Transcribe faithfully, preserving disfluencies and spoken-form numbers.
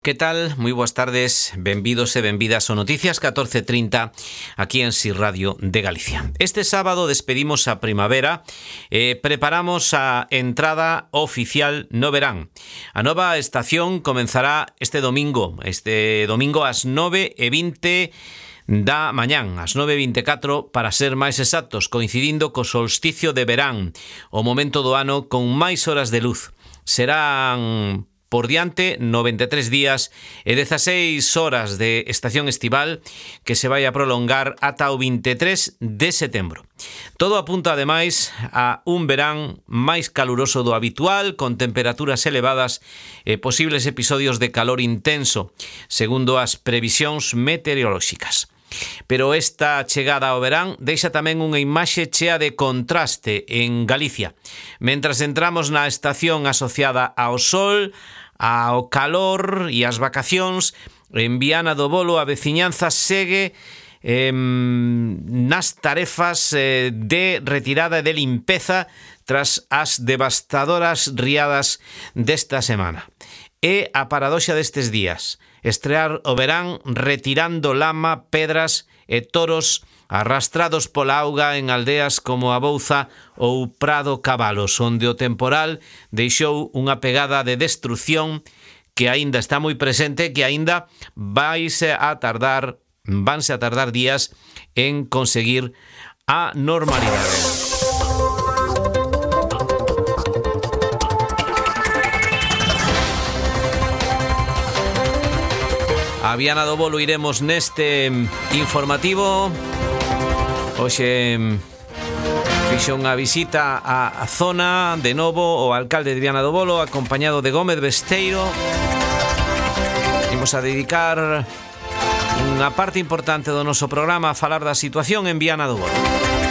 Que tal? Moi boas tardes, benvidos e benvidas ao Noticias catorce trinta aquí en Si Radio de Galicia. Este sábado despedimos a primavera e preparamos a entrada oficial no verán. A nova estación comenzará este domingo, este domingo ás nove e vinte da mañán, ás nove e vinte e catro para ser máis exactos, coincidindo co solsticio de verán, o momento do ano con máis horas de luz. Serán por diante noventa e tres días e dezaseis horas de estación estival que se vai a prolongar ata o vinte e tres de setembro. Todo apunta ademais a un verán máis caluroso do habitual, con temperaturas elevadas e posibles episodios de calor intenso, segundo as previsións meteorolóxicas. Pero esta chegada ao verán deixa tamén unha imaxe chea de contraste en Galicia. Mentras entramos na estación asociada ao sol, ao calor e ás vacacións, en Viana do Bolo a veciñanza segue eh, nas tarefas eh, de retirada e de limpeza tras as devastadoras riadas desta semana. É a paradoxa destes días, estrear o verán retirando lama, pedras e toros arrastrados pola auga en aldeas como a Bouza ou Prado Cabalos, onde o temporal deixou unha pegada de destrución que aínda está moi presente, que aínda vaise a tardar, vanse a tardar días en conseguir a normalidade. A Viana do Bolo iremos neste informativo. Hoxe fixo unha visita á zona de novo o alcalde de Viana do Bolo, acompañado de Gómez Besteiro. Imos a dedicar unha parte importante do noso programa a falar da situación en Viana do Bolo.